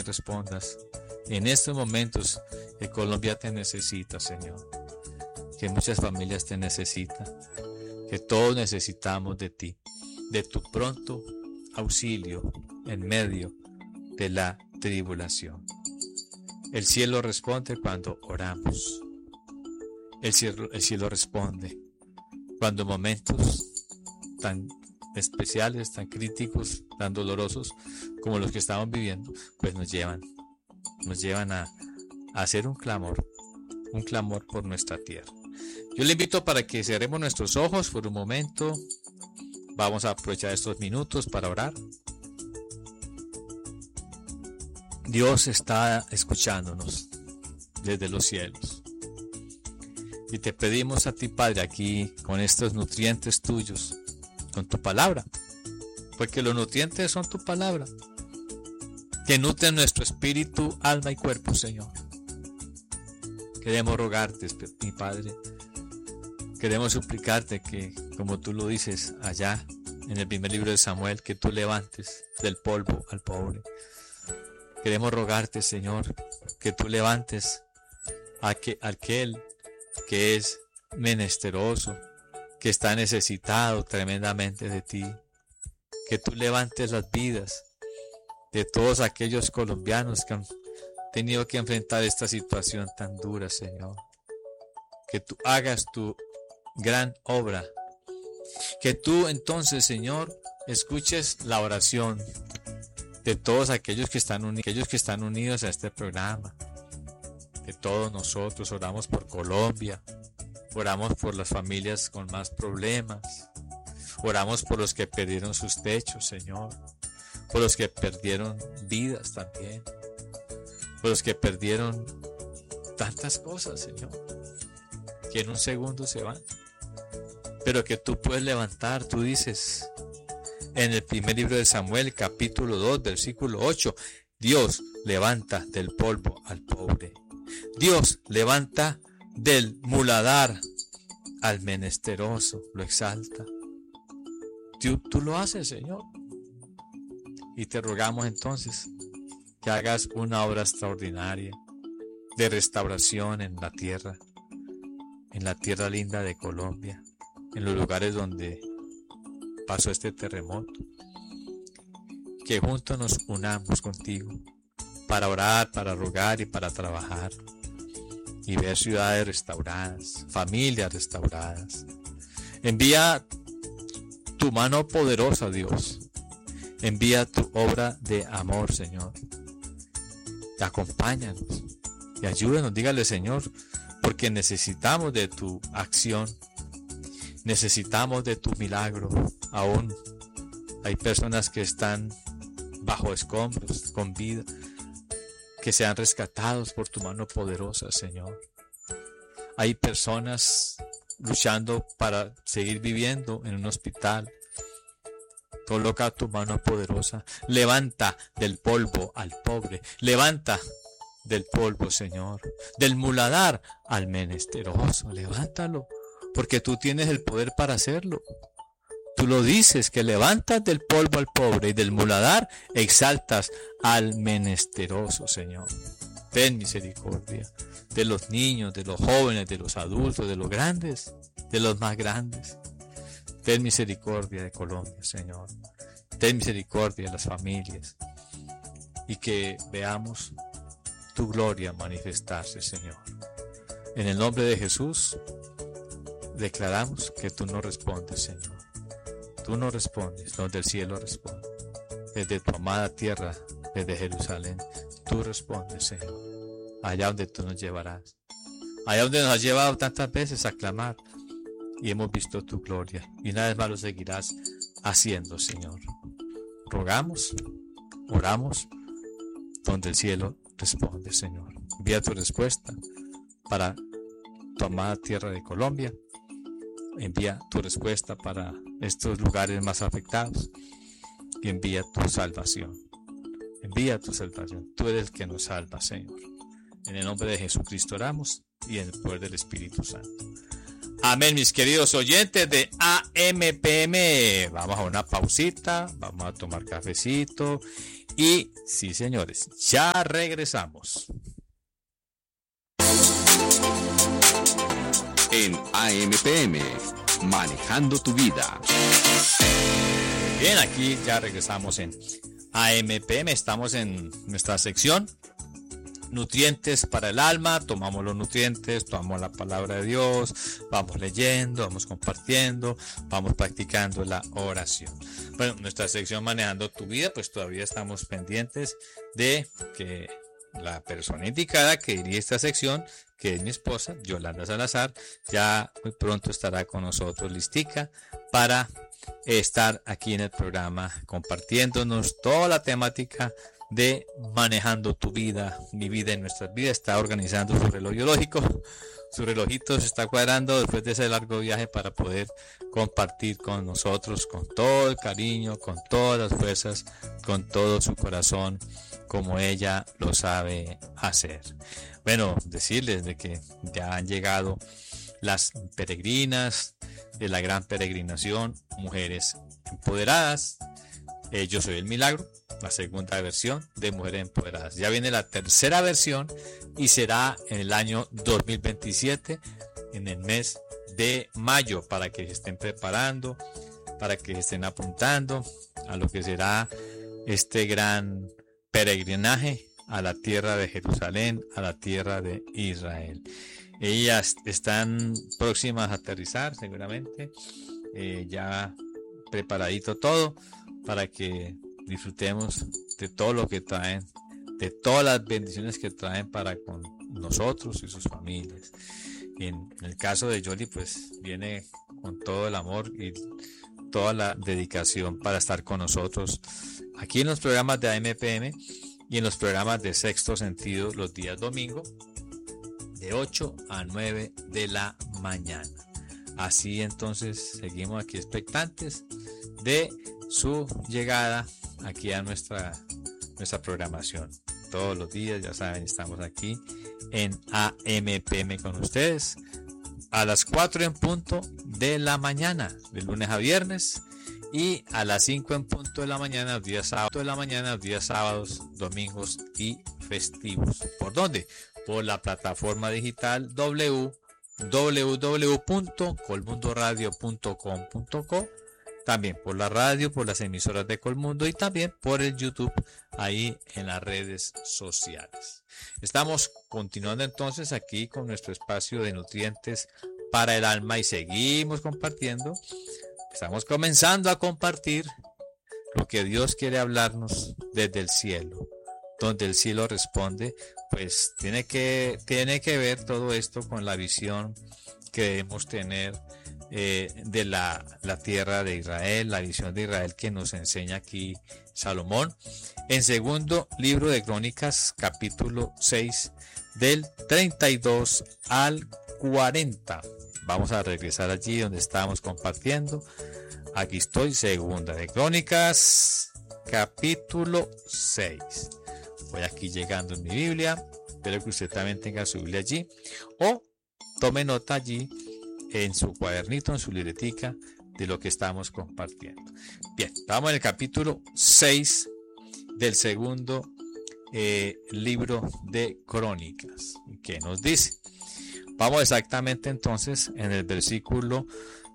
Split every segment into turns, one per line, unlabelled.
también respondas en estos momentos que Colombia te necesita, Señor, que muchas familias te necesitan, que todos necesitamos de ti, de tu pronto auxilio en medio de la tribulación. El cielo responde cuando oramos. El cielo responde cuando momentos tan especiales, tan críticos, tan dolorosos como los que estamos viviendo, pues nos llevan a hacer un clamor por nuestra tierra. Yo le invito para que cerremos nuestros ojos por un momento. Vamos a aprovechar estos minutos para orar. Dios está escuchándonos desde los cielos. Y te pedimos a ti, Padre, aquí con estos nutrientes tuyos, con tu palabra, porque los nutrientes son tu palabra, que nutren nuestro espíritu, alma y cuerpo, Señor. Queremos rogarte, mi Padre, queremos suplicarte que, como tú lo dices allá en el primer libro de Samuel, que tú levantes del polvo al pobre. Queremos rogarte, Señor, que tú levantes a aquel que es menesteroso, que está necesitado tremendamente de ti. Que tú levantes las vidas de todos aquellos colombianos que han tenido que enfrentar esta situación tan dura, Señor. Que tú hagas tu gran obra. Que tú entonces, Señor, escuches la oración de todos aquellos que están unidos a este programa. De todos nosotros oramos por Colombia, oramos por las familias con más problemas, oramos por los que perdieron sus techos, Señor, por los que perdieron vidas también, por los que perdieron tantas cosas, Señor, que en un segundo se van, pero que tú puedes levantar. Tú dices en el primer libro de Samuel, capítulo 2, versículo 8, Dios levanta del polvo al pobre. Dios levanta del muladar al menesteroso, lo exalta. Tú lo haces, Señor. Y te rogamos entonces que hagas una obra extraordinaria de restauración en la tierra linda de Colombia, en los lugares donde pasó este terremoto. Que juntos nos unamos contigo para orar, para rogar y para trabajar y ver ciudades restauradas, familias restauradas. Envía tu mano poderosa, Dios. Envía tu obra de amor, Señor. Y acompáñanos y ayúdanos. Dígale, Señor, porque necesitamos de tu acción. Necesitamos de tu milagro. Aún hay personas que están bajo escombros, con vida, que sean rescatados por tu mano poderosa, Señor. Hay personas luchando para seguir viviendo en un hospital. Coloca tu mano poderosa. Levanta del polvo al pobre. Levanta del polvo, Señor. Del muladar al menesteroso. Levántalo, porque tú tienes el poder para hacerlo. Tú lo dices, que levantas del polvo al pobre y del muladar exaltas al menesteroso, Señor. Ten misericordia de los niños, de los jóvenes, de los adultos, de los grandes, de los más grandes. Ten misericordia de Colombia, Señor. Ten misericordia de las familias. Y que veamos tu gloria manifestarse, Señor. En el nombre de Jesús, declaramos que tú no respondes, Señor. Tú no respondes, donde el cielo responde. Desde tu amada tierra, desde Jerusalén, tú respondes, Señor. Allá donde tú nos llevarás. Allá donde nos has llevado tantas veces a clamar. Y hemos visto tu gloria. Y una vez más lo seguirás haciendo, Señor. Rogamos, oramos, donde el cielo responde, Señor. Envía tu respuesta para tu amada tierra de Colombia. Envía tu respuesta para estos lugares más afectados y envía tu salvación. Envía tu salvación. Tú eres el que nos salva, Señor. En el nombre de Jesucristo oramos y en el poder del Espíritu Santo. Amén, mis queridos oyentes de AMPM. Vamos a una pausita, vamos a tomar cafecito Y sí, señores, ya regresamos.
En AMPM, manejando tu vida.
Bien, aquí ya regresamos en AMPM. Estamos en nuestra sección nutrientes para el alma. Tomamos los nutrientes, tomamos la palabra de Dios, vamos leyendo, vamos compartiendo, vamos practicando la oración. Bueno, nuestra sección manejando tu vida, pues todavía estamos pendientes de que la persona indicada que dirige esta sección, que es mi esposa, Yolanda Salazar, ya muy pronto estará con nosotros listica para estar aquí en el programa compartiéndonos toda la temática de manejando tu vida, mi vida en nuestras vidas. Está organizando su reloj biológico, su relojito se está cuadrando después de ese largo viaje para poder compartir con nosotros con todo el cariño, con todas las fuerzas, con todo su corazón, como ella lo sabe hacer. Bueno, decirles de que ya han llegado las peregrinas de la gran peregrinación, Mujeres Empoderadas. Yo soy el Milagro, la segunda versión de Mujeres Empoderadas. Ya viene la tercera versión y será en el año 2027, en el mes de mayo, para que se estén preparando, para que se estén apuntando a lo que será este gran peregrinaje a la tierra de Jerusalén, a la tierra de Israel. Ellas están próximas a aterrizar seguramente, ya preparadito todo para que disfrutemos de todo lo que traen, de todas las bendiciones que traen para con nosotros y sus familias. En el caso de Yoli, pues viene con todo el amor y toda la dedicación para estar con nosotros aquí en los programas de AMPM y en los programas de Sexto Sentido los días domingo de 8 a 9 de la mañana. Así entonces seguimos aquí expectantes de su llegada aquí a nuestra programación. Todos los días, ya saben, estamos aquí en AMPM con ustedes a las 4 en punto de la mañana, de lunes a viernes, y a las 5 en punto de la mañana, los días sábados, domingos y festivos. ¿Por dónde? Por la plataforma digital www.colmundoradio.com.co, también por la radio, por las emisoras de Colmundo y también por el YouTube, ahí en las redes sociales. Estamos continuando entonces aquí con nuestro espacio de nutrientes para el alma y seguimos compartiendo. Estamos comenzando a compartir lo que Dios quiere hablarnos desde el cielo, donde el cielo responde. Pues tiene que ver todo esto con la visión que debemos tener de la tierra de Israel, la visión de Israel que nos enseña aquí Salomón en segundo libro de Crónicas, capítulo 6, del 32 al 40. Vamos a regresar allí donde estábamos compartiendo. Aquí estoy, segunda de Crónicas, capítulo 6. Voy aquí llegando en mi Biblia. Espero que usted también tenga su Biblia allí o tome nota allí en su cuadernito, en su libretica, de lo que estamos compartiendo. Bien, estamos en el capítulo 6 del segundo libro de Crónicas. ¿Qué nos dice? Vamos exactamente entonces en el versículo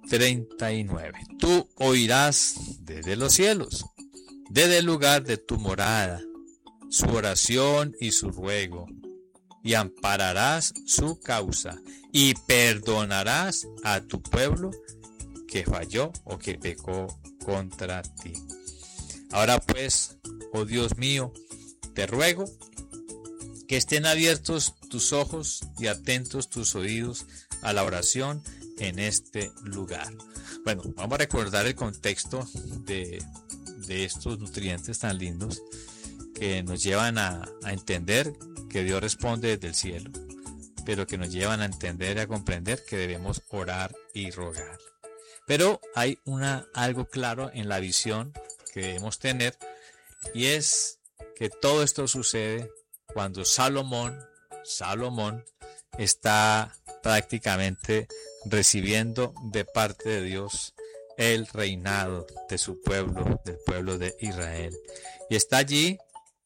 39. Tú oirás desde los cielos, desde el lugar de tu morada, su oración y su ruego, y ampararás su causa, y perdonarás a tu pueblo que falló o que pecó contra ti. Ahora pues, oh Dios mío, te ruego que estén abiertos tus ojos y atentos tus oídos a la oración en este lugar. Bueno, vamos a recordar el contexto de estos nutrientes tan lindos que nos llevan a entender que Dios responde desde el cielo, pero que nos llevan a entender y a comprender que debemos orar y rogar. Pero hay algo claro en la visión que debemos tener, y es que todo esto sucede cuando Salomón está prácticamente recibiendo de parte de Dios el reinado de su pueblo, del pueblo de Israel. Y está allí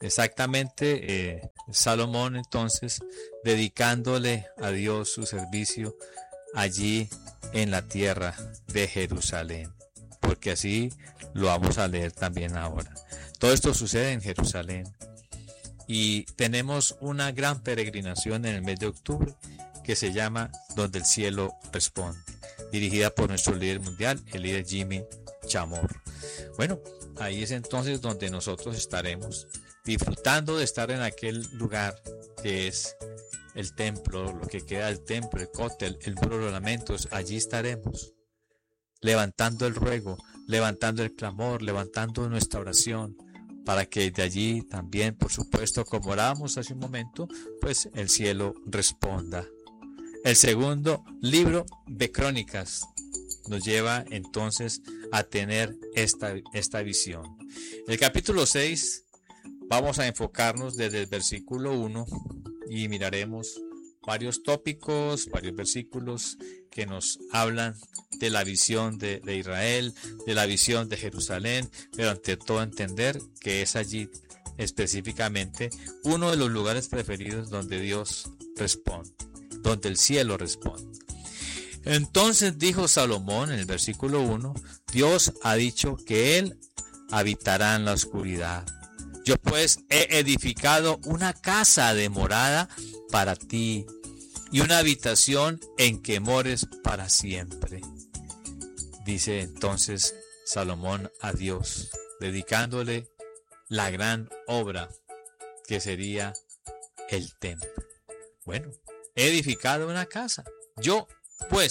Exactamente, Salomón entonces dedicándole a Dios su servicio allí en la tierra de Jerusalén, porque así lo vamos a leer también ahora. Todo esto sucede en Jerusalén y tenemos una gran peregrinación en el mes de octubre que se llama Donde el cielo responde, dirigida por nuestro líder mundial, el líder Jimmy Chamorro. Bueno, ahí es entonces donde nosotros estaremos disfrutando de estar en aquel lugar que es el templo, lo que queda del templo, el cótel, el muro de los lamentos. Allí estaremos levantando el ruego, levantando el clamor, levantando nuestra oración, para que de allí también, por supuesto, como orábamos hace un momento, pues el cielo responda. El segundo libro de Crónicas nos lleva entonces a tener esta visión. El capítulo 6 vamos a enfocarnos desde el versículo 1 y miraremos varios tópicos, varios versículos que nos hablan de la visión de Israel, de la visión de Jerusalén, pero ante todo entender que es allí específicamente uno de los lugares preferidos donde Dios responde, donde el cielo responde. Entonces dijo Salomón en el versículo 1, Dios ha dicho que Él habitará en la oscuridad. Yo pues he edificado una casa de morada para ti y una habitación en que mores para siempre. Dice entonces Salomón a Dios, dedicándole la gran obra que sería el templo. Bueno, he edificado una casa. Yo pues